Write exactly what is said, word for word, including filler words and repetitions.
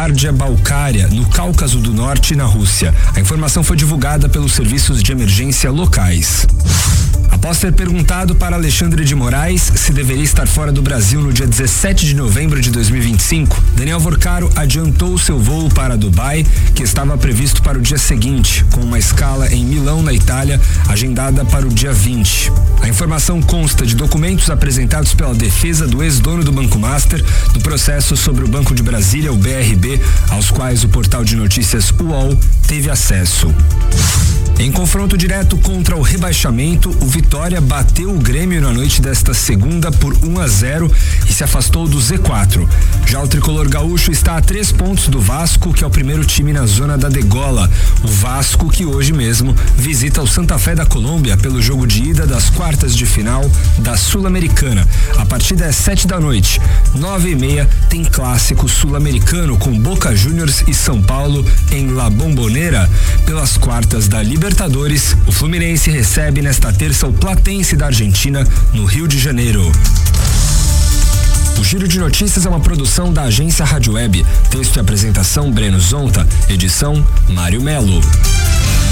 Kabardja-Balkária, no Cáucaso do Norte, na Rússia. A informação foi divulgada pelos serviços de emergência locais. Após ter perguntado para Alexandre de Moraes se deveria estar fora do Brasil no dia dezessete de novembro de dois mil e vinte e cinco, Daniel Vorcaro adiantou seu voo para Dubai, que estava previsto para o dia seguinte, com uma escala em Milão, na Itália, agendada para o dia vinte. A informação consta de documentos apresentados pela defesa do ex-dono do Banco Master no processo sobre o Banco de Brasília, o B R B, aos quais o portal de notícias U O L teve acesso. Em confronto direto contra o rebaixamento, o Vitória bateu o Grêmio na noite desta segunda por um a zero e se afastou do Z quatro. Já o tricolor gaúcho está a três pontos do Vasco, que é o primeiro time na zona da degola. O Vasco que hoje mesmo visita o Santa Fé da Colômbia pelo jogo de ida das quartas de final da Sul-Americana. A partida é sete da noite. Nove e meia tem clássico sul-americano com Boca Juniors e São Paulo em La Bombonera. Pelas quartas da Libertadores, o Fluminense recebe nesta terça o Platense da Argentina, no Rio de Janeiro. O Giro de Notícias é uma produção da agência Rádio Web. Texto e apresentação Breno Zonta. Edição Mário Melo.